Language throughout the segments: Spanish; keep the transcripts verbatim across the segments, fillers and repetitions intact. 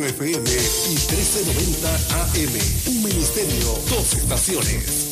F M y trece noventa A M. Un ministerio, dos estaciones.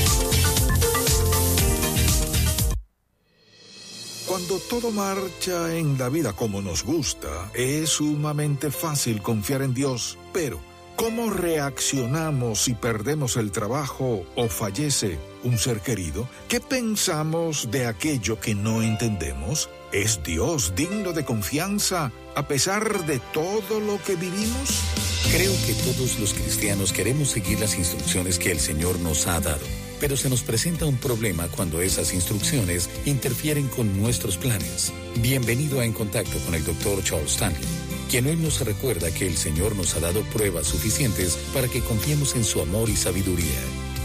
Cuando todo marcha en la vida como nos gusta, es sumamente fácil confiar en Dios, pero ¿cómo reaccionamos si perdemos el trabajo o fallece un ser querido? ¿Qué pensamos de aquello que no entendemos? ¿Es Dios digno de confianza a pesar de todo lo que vivimos? Creo que todos los cristianos queremos seguir las instrucciones que el Señor nos ha dado, pero se nos presenta un problema cuando esas instrucciones interfieren con nuestros planes. Bienvenido a En Contacto con el doctor Charles Stanley, quien hoy nos recuerda que el Señor nos ha dado pruebas suficientes para que confiemos en su amor y sabiduría.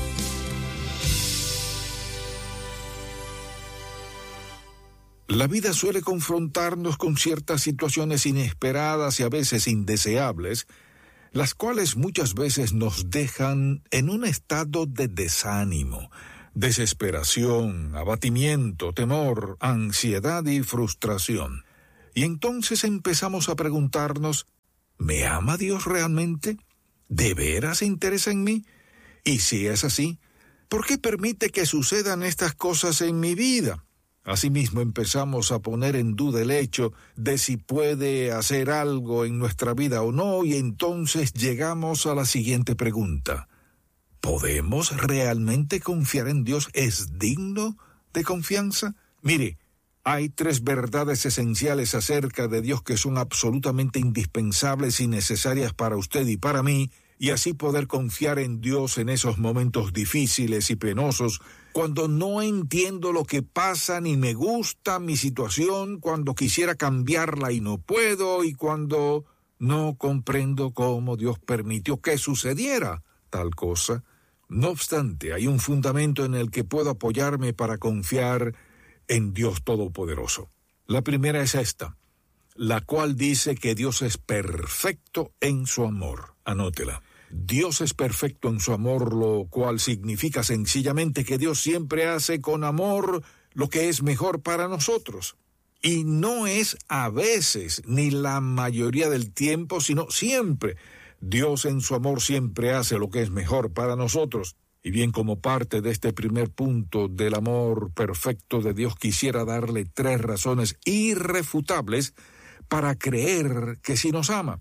La vida suele confrontarnos con ciertas situaciones inesperadas y a veces indeseables, las cuales muchas veces nos dejan en un estado de desánimo, desesperación, abatimiento, temor, ansiedad y frustración. Y entonces empezamos a preguntarnos, ¿me ama Dios realmente? ¿De veras se interesa en mí? Y si es así, ¿por qué permite que sucedan estas cosas en mi vida? Asimismo empezamos a poner en duda el hecho de si puede hacer algo en nuestra vida o no, y entonces llegamos a la siguiente pregunta. ¿Podemos realmente confiar en Dios? ¿Es digno de confianza? Mire, hay tres verdades esenciales acerca de Dios que son absolutamente indispensables y necesarias para usted y para mí, y así poder confiar en Dios en esos momentos difíciles y penosos, cuando no entiendo lo que pasa ni me gusta mi situación, cuando quisiera cambiarla y no puedo, y cuando no comprendo cómo Dios permitió que sucediera tal cosa. No obstante, hay un fundamento en el que puedo apoyarme para confiar en Dios Todopoderoso. La primera es esta, la cual dice que Dios es perfecto en su amor. Anótela. Dios es perfecto en su amor, lo cual significa sencillamente que Dios siempre hace con amor lo que es mejor para nosotros. Y no es a veces, ni la mayoría del tiempo, sino siempre. Dios en su amor siempre hace lo que es mejor para nosotros. Y bien, como parte de este primer punto del amor perfecto de Dios, quisiera darle tres razones irrefutables para creer que sí nos ama.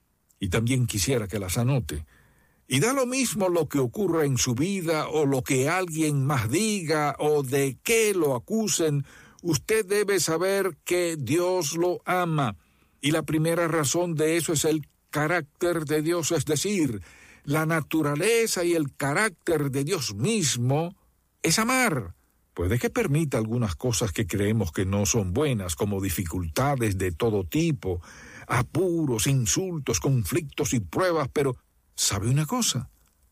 Y también quisiera que las anote. Y da lo mismo lo que ocurra en su vida o lo que alguien más diga o de qué lo acusen, usted debe saber que Dios lo ama. Y la primera razón de eso es el carácter de Dios, es decir, la naturaleza y el carácter de Dios mismo es amar. Puede que permita algunas cosas que creemos que no son buenas, como dificultades de todo tipo, apuros, insultos, conflictos y pruebas, pero ¿sabe una cosa?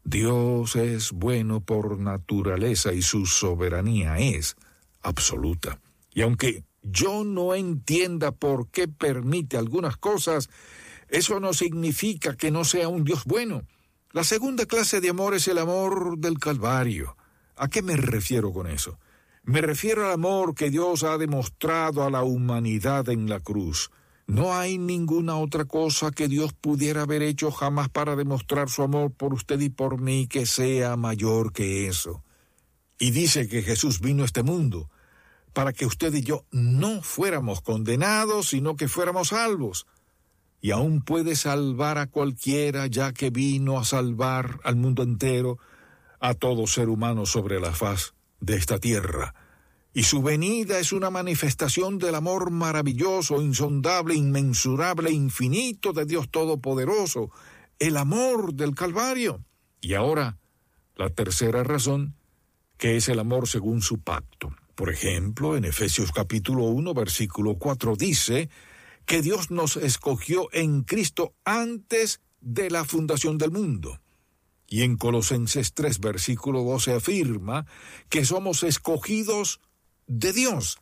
Dios es bueno por naturaleza y su soberanía es absoluta. Y aunque yo no entienda por qué permite algunas cosas, eso no significa que no sea un Dios bueno. La segunda clase de amor es el amor del Calvario. ¿A qué me refiero con eso? Me refiero al amor que Dios ha demostrado a la humanidad en la cruz. No hay ninguna otra cosa que Dios pudiera haber hecho jamás para demostrar su amor por usted y por mí que sea mayor que eso. Y dice que Jesús vino a este mundo para que usted y yo no fuéramos condenados, sino que fuéramos salvos. Y aún puede salvar a cualquiera, ya que vino a salvar al mundo entero, a todo ser humano sobre la faz de esta tierra. Y su venida es una manifestación del amor maravilloso, insondable, inmensurable, infinito de Dios Todopoderoso, el amor del Calvario. Y ahora, la tercera razón, que es el amor según su pacto. Por ejemplo, en Efesios capítulo uno, versículo cuatro, dice que Dios nos escogió en Cristo antes de la fundación del mundo. Y en Colosenses tres, versículo doce, afirma que somos escogidos de Dios.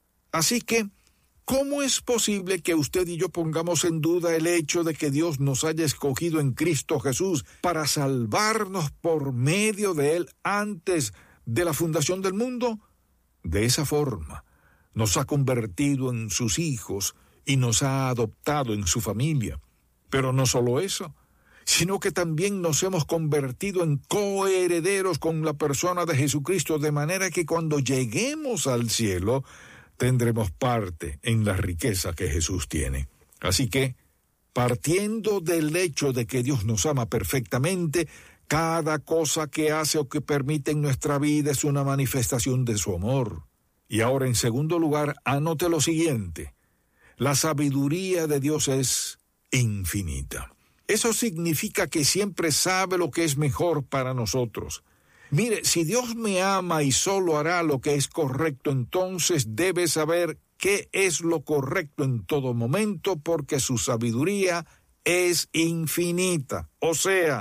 Así que, ¿cómo es posible que usted y yo pongamos en duda el hecho de que Dios nos haya escogido en Cristo Jesús para salvarnos por medio de Él antes de la fundación del mundo? De esa forma, nos ha convertido en sus hijos y nos ha adoptado en su familia. Pero no solo eso, sino que también nos hemos convertido en coherederos con la persona de Jesucristo, de manera que cuando lleguemos al cielo, tendremos parte en la riqueza que Jesús tiene. Así que, partiendo del hecho de que Dios nos ama perfectamente, cada cosa que hace o que permite en nuestra vida es una manifestación de su amor. Y ahora, en segundo lugar, anote lo siguiente: la sabiduría de Dios es infinita. Eso significa que siempre sabe lo que es mejor para nosotros. Mire, si Dios me ama y solo hará lo que es correcto, entonces debe saber qué es lo correcto en todo momento, porque su sabiduría es infinita. O sea,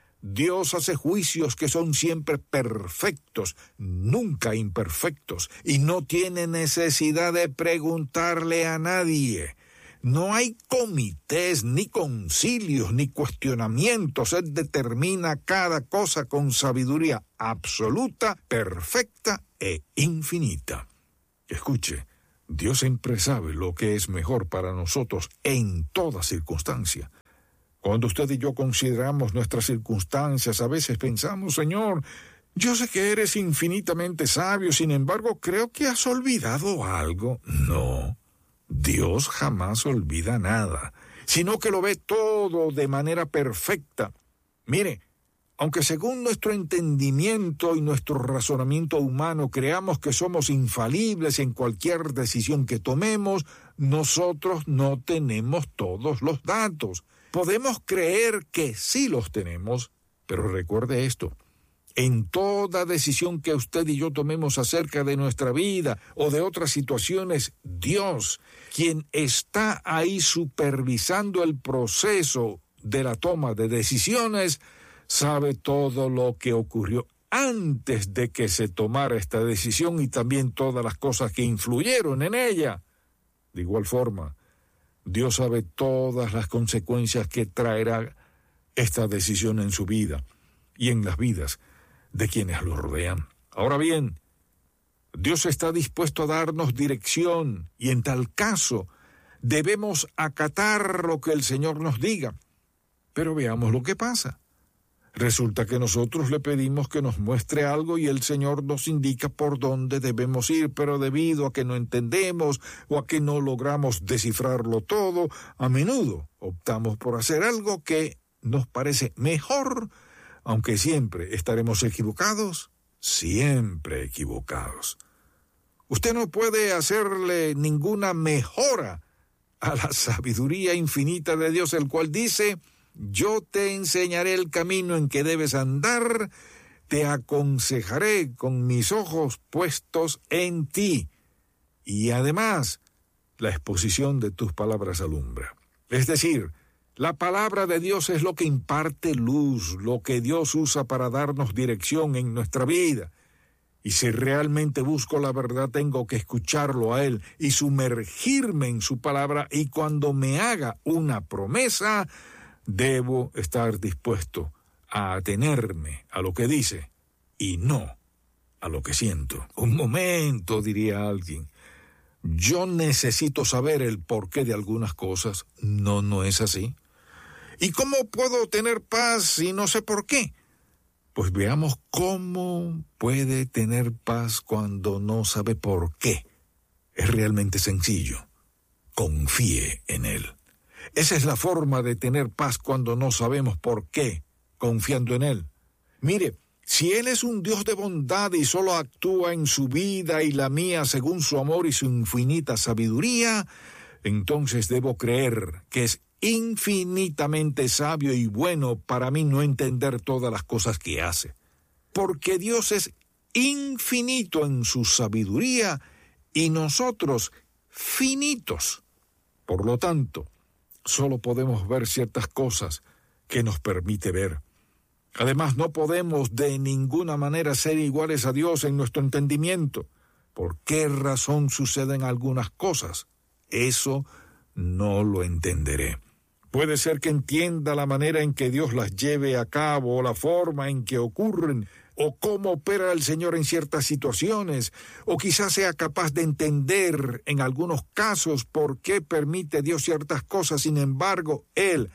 Dios hace juicios que son siempre perfectos, nunca imperfectos, y no tiene necesidad de preguntarle a nadie. No hay comités, ni concilios, ni cuestionamientos. Él determina cada cosa con sabiduría absoluta, perfecta e infinita. Escuche, Dios siempre sabe lo que es mejor para nosotros en toda circunstancia. Cuando usted y yo consideramos nuestras circunstancias, a veces pensamos: Señor, yo sé que eres infinitamente sabio, sin embargo, creo que has olvidado algo. No. Dios jamás olvida nada, sino que lo ve todo de manera perfecta. Mire, aunque según nuestro entendimiento y nuestro razonamiento humano creamos que somos infalibles en cualquier decisión que tomemos, nosotros no tenemos todos los datos. Podemos creer que sí los tenemos, pero recuerde esto: en toda decisión que usted y yo tomemos acerca de nuestra vida o de otras situaciones, Dios, quien está ahí supervisando el proceso de la toma de decisiones, sabe todo lo que ocurrió antes de que se tomara esta decisión y también todas las cosas que influyeron en ella. De igual forma, Dios sabe todas las consecuencias que traerá esta decisión en su vida y en las vidas de quienes lo rodean. Ahora bien, Dios está dispuesto a darnos dirección y en tal caso debemos acatar lo que el Señor nos diga. Pero veamos lo que pasa. Resulta que nosotros le pedimos que nos muestre algo y el Señor nos indica por dónde debemos ir, pero debido a que no entendemos o a que no logramos descifrarlo todo, a menudo optamos por hacer algo que nos parece mejor, aunque siempre estaremos equivocados, siempre equivocados. Usted no puede hacerle ninguna mejora a la sabiduría infinita de Dios, el cual dice: yo te enseñaré el camino en que debes andar, te aconsejaré con mis ojos puestos en ti. Y además, la exposición de tus palabras alumbra. Es decir, la palabra de Dios es lo que imparte luz, lo que Dios usa para darnos dirección en nuestra vida. Y si realmente busco la verdad, tengo que escucharlo a Él y sumergirme en su palabra, y cuando me haga una promesa, debo estar dispuesto a atenerme a lo que dice y no a lo que siento. Un momento, diría alguien. Yo necesito saber el porqué de algunas cosas. No, no es así. ¿Y cómo puedo tener paz si no sé por qué? Pues veamos cómo puede tener paz cuando no sabe por qué. Es realmente sencillo. Confíe en Él. Esa es la forma de tener paz cuando no sabemos por qué, confiando en Él. Mire, si Él es un Dios de bondad y solo actúa en su vida y la mía según su amor y su infinita sabiduría, entonces debo creer que es infinitamente sabio y bueno para mí no entender todas las cosas que hace. Porque Dios es infinito en su sabiduría y nosotros finitos. Por lo tanto, solo podemos ver ciertas cosas que nos permite ver. Además, no podemos de ninguna manera ser iguales a Dios en nuestro entendimiento. ¿Por qué razón suceden algunas cosas? Eso no lo entenderé. Puede ser que entienda la manera en que Dios las lleve a cabo, o la forma en que ocurren, o cómo opera el Señor en ciertas situaciones, o quizás sea capaz de entender en algunos casos por qué permite Dios ciertas cosas. Sin embargo, Él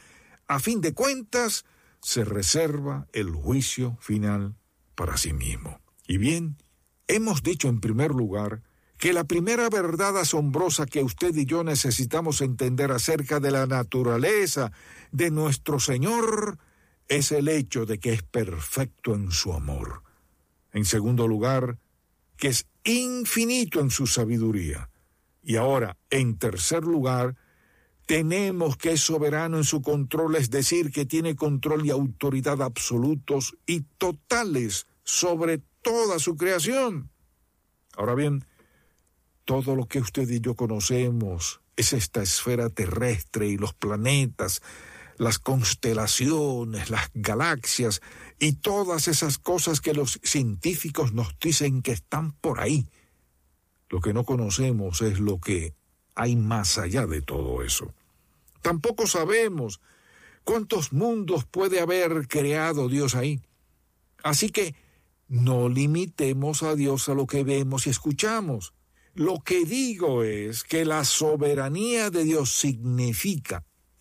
a fin de cuentas, se reserva el juicio final para sí mismo. Y bien, hemos dicho en primer lugar que la primera verdad asombrosa que usted y yo necesitamos entender acerca de la naturaleza de nuestro Señor es el hecho de que es perfecto en su amor. En segundo lugar, que es infinito en su sabiduría. Y ahora, en tercer lugar, tenemos que es soberano en su control, es decir, que tiene control y autoridad absolutos y totales sobre toda su creación. Ahora bien, todo lo que usted y yo conocemos es esta esfera terrestre y los planetas, las constelaciones, las galaxias y todas esas cosas que los científicos nos dicen que están por ahí. Lo que no conocemos es lo que hay más allá de todo eso. Tampoco sabemos cuántos mundos puede haber creado Dios ahí. Así que no limitemos a Dios a lo que vemos y escuchamos. Lo que digo es que la soberanía de Dios significa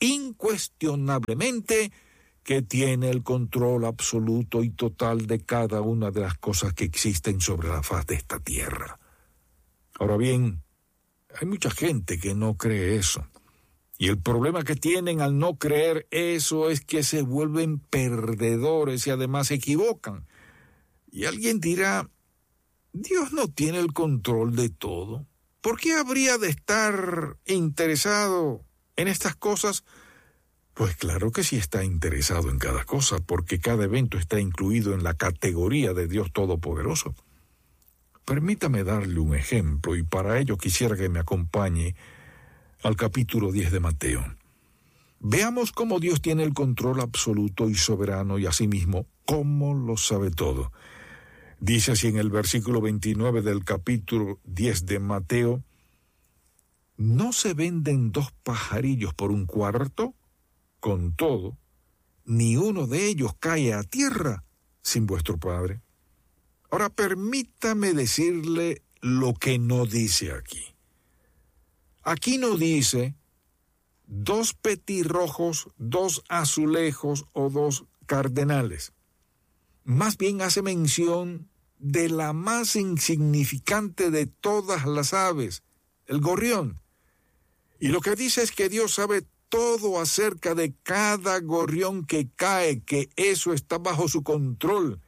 incuestionablemente que tiene el control absoluto y total de cada una de las cosas que existen sobre la faz de esta tierra. Ahora bien, hay mucha gente que no cree eso. Y el problema que tienen al no creer eso es que se vuelven perdedores y además se equivocan. Y alguien dirá, Dios no tiene el control de todo. ¿Por qué habría de estar interesado en estas cosas? Pues claro que sí está interesado en cada cosa, porque cada evento está incluido en la categoría de Dios Todopoderoso. Permítame darle un ejemplo, y para ello quisiera que me acompañe al capítulo diez de Mateo. Veamos cómo Dios tiene el control absoluto y soberano, y asimismo, cómo lo sabe todo. Dice así en el versículo veintinueve del capítulo diez de Mateo: ¿no se venden dos pajarillos por un cuarto? Con todo, ni uno de ellos cae a tierra sin vuestro Padre. Ahora permítame decirle lo que no dice aquí. Aquí no dice dos petirrojos, dos azulejos o dos cardenales. Más bien hace mención de la más insignificante de todas las aves, el gorrión. Y lo que dice es que Dios sabe todo acerca de cada gorrión que cae, que eso está bajo su control.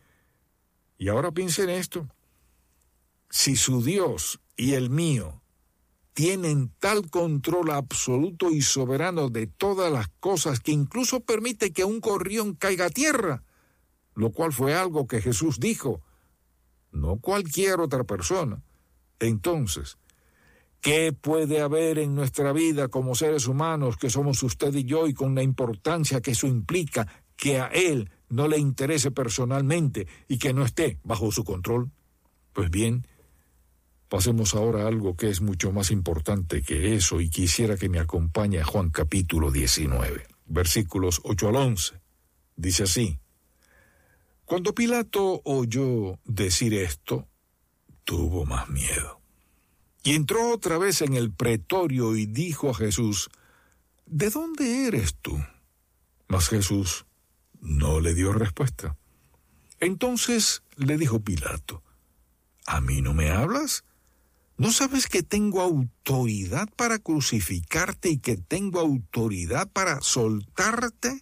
Y ahora piensen en esto. Si su Dios y el mío tienen tal control absoluto y soberano de todas las cosas que incluso permite que un gorrión caiga a tierra, lo cual fue algo que Jesús dijo, no cualquier otra persona, entonces, ¿qué puede haber en nuestra vida como seres humanos que somos usted y yo, y con la importancia que eso implica, que a Él no le interese personalmente y que no esté bajo su control? Pues bien, pasemos ahora a algo que es mucho más importante que eso, y quisiera que me acompañe a Juan capítulo diecinueve, versículos ocho al once. Dice así: cuando Pilato oyó decir esto, tuvo más miedo. Y entró otra vez en el pretorio y dijo a Jesús: ¿de dónde eres tú? Mas Jesús no le dio respuesta. Entonces le dijo Pilato: ¿a mí no me hablas? ¿No sabes que tengo autoridad para crucificarte y que tengo autoridad para soltarte?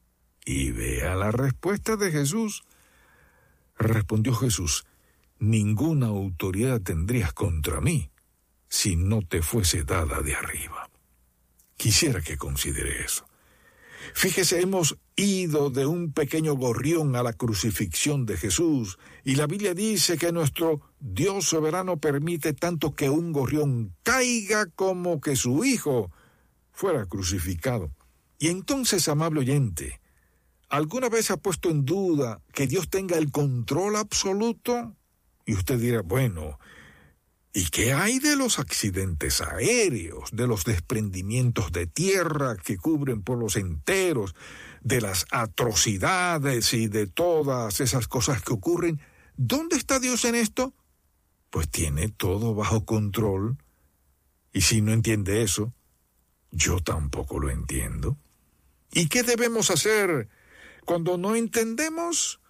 Y vea la respuesta de Jesús. Respondió Jesús: ninguna autoridad tendrías contra mí si no te fuese dada de arriba. Quisiera que considere eso. Fíjese, hemos ido de un pequeño gorrión a la crucifixión de Jesús, y la Biblia dice que nuestro Dios soberano permite tanto que un gorrión caiga como que su hijo fuera crucificado. Y entonces, amable oyente, ¿alguna vez ha puesto en duda que Dios tenga el control absoluto? Y usted dirá, bueno, ¿y qué hay de los accidentes aéreos, de los desprendimientos de tierra que cubren pueblos enteros, de las atrocidades y de todas esas cosas que ocurren? ¿Dónde está Dios en esto? Pues tiene todo bajo control. Y si no entiende eso, yo tampoco lo entiendo. ¿Y qué debemos hacer cuando no entendemos?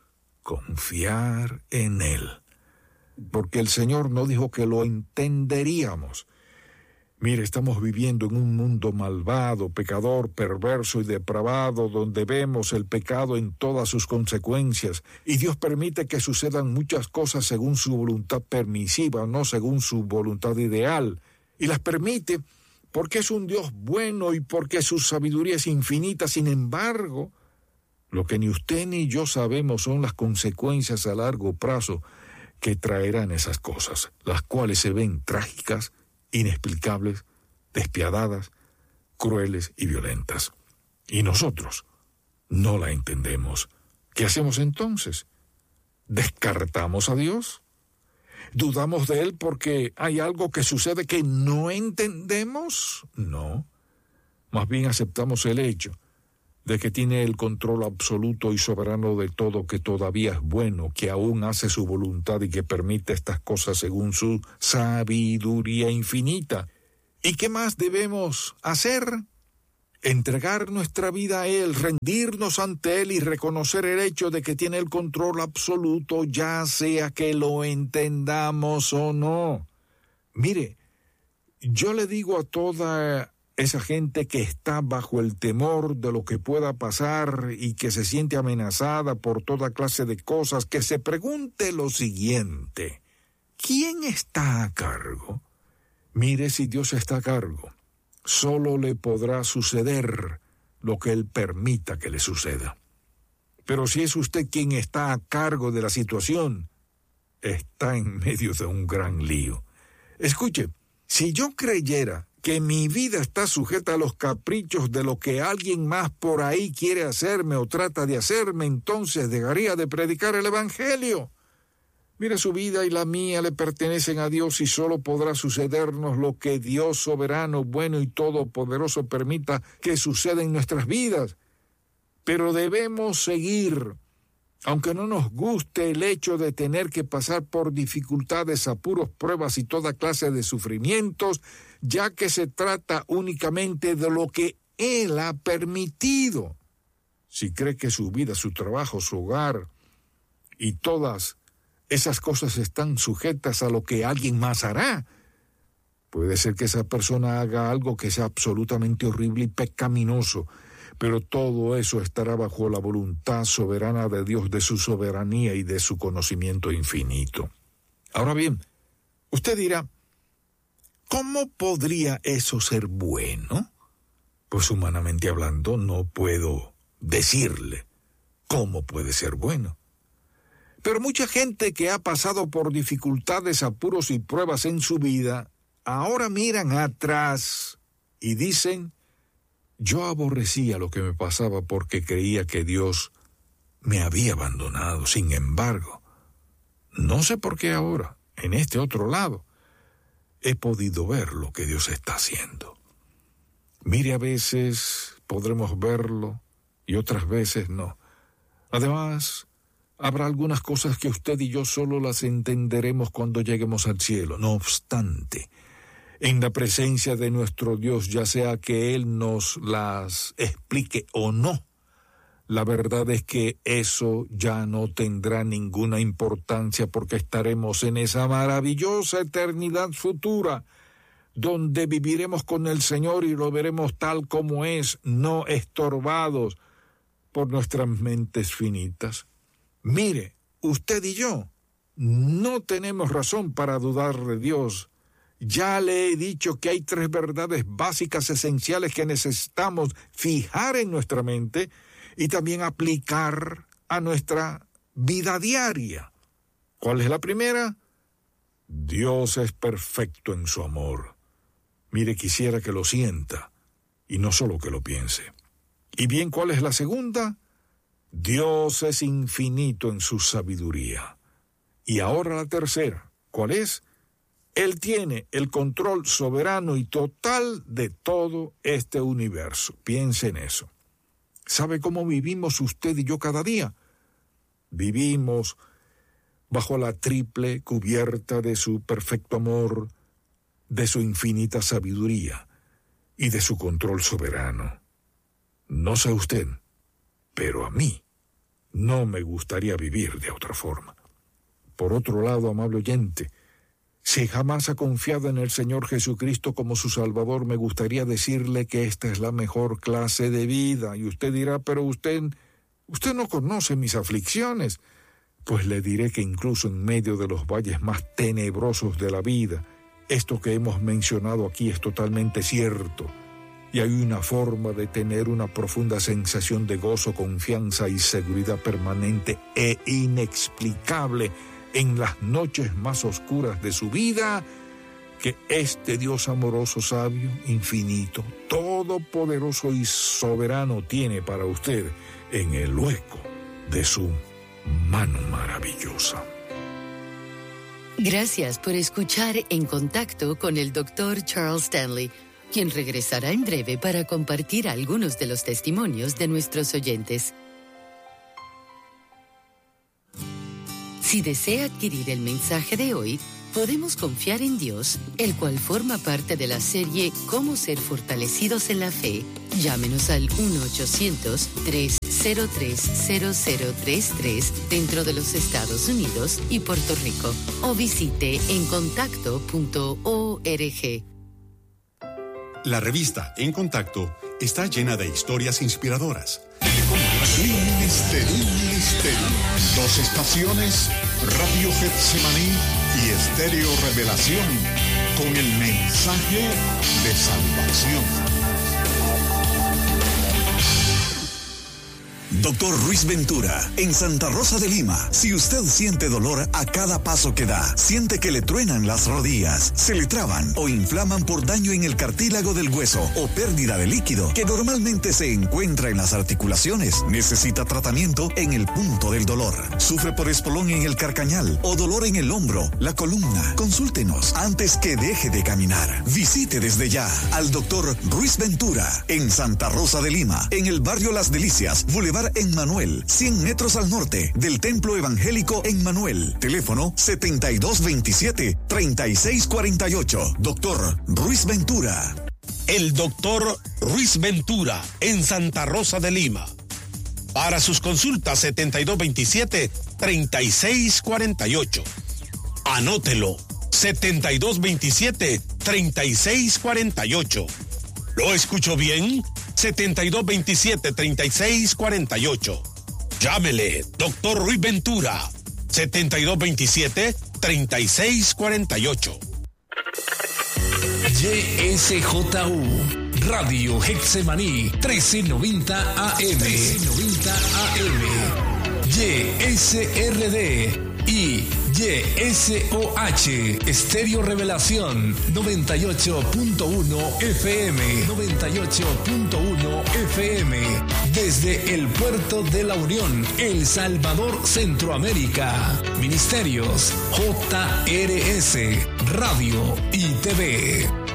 Confiar en Él. Porque el Señor no dijo que lo entenderíamos. Mire, estamos viviendo en un mundo malvado, pecador, perverso y depravado, donde vemos el pecado en todas sus consecuencias, y Dios permite que sucedan muchas cosas según su voluntad permisiva, no según su voluntad ideal, y las permite porque es un Dios bueno y porque su sabiduría es infinita. Sin embargo, lo que ni usted ni yo sabemos son las consecuencias a largo plazo que traerán esas cosas, las cuales se ven trágicas, inexplicables, despiadadas, crueles y violentas. Y nosotros no la entendemos. ¿Qué hacemos entonces? ¿Descartamos a Dios? ¿Dudamos de Él porque hay algo que sucede que no entendemos? No. Más bien aceptamos el hecho de que tiene el control absoluto y soberano de todo, que todavía es bueno, que aún hace su voluntad y que permite estas cosas según su sabiduría infinita. ¿Y qué más debemos hacer? Entregar nuestra vida a Él, rendirnos ante Él y reconocer el hecho de que tiene el control absoluto, ya sea que lo entendamos o no. Mire, yo le digo a toda esa gente que está bajo el temor de lo que pueda pasar y que se siente amenazada por toda clase de cosas, que se pregunte lo siguiente: ¿quién está a cargo? Mire, si Dios está a cargo, solo le podrá suceder lo que Él permita que le suceda. Pero si es usted quien está a cargo de la situación, está en medio de un gran lío. Escuche, si yo creyera que mi vida está sujeta a los caprichos de lo que alguien más por ahí quiere hacerme o trata de hacerme, entonces dejaría de predicar el Evangelio. Mira, su vida y la mía le pertenecen a Dios y solo podrá sucedernos lo que Dios soberano, bueno y todopoderoso permita que suceda en nuestras vidas. Pero debemos seguir, aunque no nos guste el hecho de tener que pasar por dificultades, apuros, pruebas y toda clase de sufrimientos, ya que se trata únicamente de lo que Él ha permitido. Si cree que su vida, su trabajo, su hogar y todas esas cosas están sujetas a lo que alguien más hará, puede ser que esa persona haga algo que sea absolutamente horrible y pecaminoso, pero todo eso estará bajo la voluntad soberana de Dios, de su soberanía y de su conocimiento infinito. Ahora bien, usted dirá, ¿cómo podría eso ser bueno? Pues humanamente hablando, no puedo decirle cómo puede ser bueno. Pero mucha gente que ha pasado por dificultades, apuros y pruebas en su vida, ahora miran atrás y dicen: yo aborrecía lo que me pasaba porque creía que Dios me había abandonado. Sin embargo, no sé por qué ahora, en este otro lado, he podido ver lo que Dios está haciendo. Mire, a veces podremos verlo y otras veces no. Además, habrá algunas cosas que usted y yo solo las entenderemos cuando lleguemos al cielo. No obstante, en la presencia de nuestro Dios, ya sea que Él nos las explique o no, la verdad es que eso ya no tendrá ninguna importancia, porque estaremos en esa maravillosa eternidad futura, donde viviremos con el Señor y lo veremos tal como es, no estorbados por nuestras mentes finitas. Mire, usted y yo no tenemos razón para dudar de Dios. Ya le he dicho que hay tres verdades básicas esenciales que necesitamos fijar en nuestra mente y también aplicar a nuestra vida diaria. ¿Cuál es la primera? Dios es perfecto en su amor. Mire, quisiera que lo sienta y no solo que lo piense. ¿Y bien cuál es la segunda? Dios es infinito en su sabiduría. Y ahora la tercera, ¿cuál es? Él tiene el control soberano y total de todo este universo. Piense en eso. ¿Sabe cómo vivimos usted y yo cada día? Vivimos bajo la triple cubierta de su perfecto amor, de su infinita sabiduría y de su control soberano. No sé usted, pero a mí no me gustaría vivir de otra forma. Por otro lado, amable oyente, si jamás ha confiado en el Señor Jesucristo como su Salvador, me gustaría decirle que esta es la mejor clase de vida. Y usted dirá, pero usted, usted no conoce mis aflicciones. Pues le diré que incluso en medio de los valles más tenebrosos de la vida, esto que hemos mencionado aquí es totalmente cierto. Y hay una forma de tener una profunda sensación de gozo, confianza y seguridad permanente e inexplicable en las noches más oscuras de su vida, que este Dios amoroso, sabio, infinito, todopoderoso y soberano tiene para usted en el hueco de su mano maravillosa. Gracias por escuchar En Contacto con el doctor Charles Stanley, quien regresará en breve para compartir algunos de los testimonios de nuestros oyentes. Si desea adquirir el mensaje de hoy, podemos confiar en Dios, el cual forma parte de la serie Cómo ser fortalecidos en la fe. Llámenos al uno ochocientos, tres cero tres, cero cero tres tres dentro de los Estados Unidos y Puerto Rico o visite en contacto punto org. La revista En Contacto está llena de historias inspiradoras. Un misterio, un misterio. Dos estaciones, Radio Getsemaní y Estéreo Revelación, con el mensaje de salvación. Doctor Ruiz Ventura, en Santa Rosa de Lima. Si usted siente dolor a cada paso que da, siente que le truenan las rodillas, se le traban o inflaman por daño en el cartílago del hueso o pérdida de líquido que normalmente se encuentra en las articulaciones, necesita tratamiento en el punto del dolor. Sufre por espolón en el carcañal o dolor en el hombro, la columna. Consúltenos antes que deje de caminar. Visite desde ya al doctor Ruiz Ventura en Santa Rosa de Lima, en el barrio Las Delicias, Boulevard en Manuel, cien metros al norte del Templo Evangélico en Manuel. Teléfono setenta y dos veintisiete, treinta y seis cuarenta y ocho. Doctor Ruiz Ventura. El doctor Ruiz Ventura en Santa Rosa de Lima. Para sus consultas setenta y dos veintisiete, treinta y seis cuarenta y ocho. Anótelo. setenta y dos veintisiete, treinta y seis cuarenta y ocho. ¿Lo escucho bien? setenta y dos veintisiete, treinta y seis cuarenta y ocho. Llámele, doctor Ruiz Ventura, setenta y dos veintisiete, treinta y seis cuarenta y ocho. Y S J U, Radio Getsemaní, trece noventa A M. trece noventa A M. Y S R D y Y S O H, Estéreo Revelación, noventa y ocho punto uno F M, noventa y ocho punto uno F M, desde el Puerto de la Unión, El Salvador, Centroamérica. Ministerios J R S, Radio y T V.